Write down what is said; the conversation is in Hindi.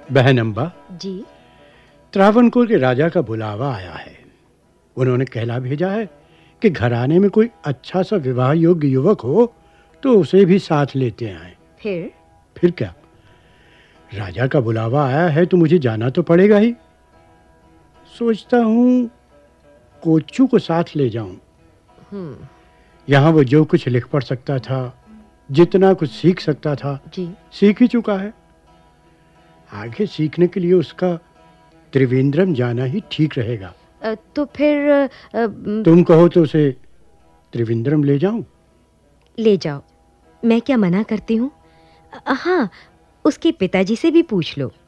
बहन अम्बा, जी। त्रावणकोर के राजा का बुलावा आया है। उन्होंने कहला भेजा है कि घराने में कोई अच्छा सा विवाह योग्य युवक हो तो उसे भी साथ लेते आए। फिर क्या, राजा का बुलावा आया है तो मुझे जाना तो पड़ेगा ही। सोचता हूँ कोच्चू को साथ ले जाऊं। यहाँ वो जो कुछ लिख पढ़ सकता था, जितना कुछ सीख सकता था, जी। सीख ही चुका है। आगे सीखने के लिए उसका त्रिवेंद्रम जाना ही ठीक रहेगा। तो फिर तुम कहो तो उसे त्रिवेंद्रम ले जाऊं? ले जाओ, मैं क्या मना करती हूँ। हाँ, उसके पिताजी से भी पूछ लो।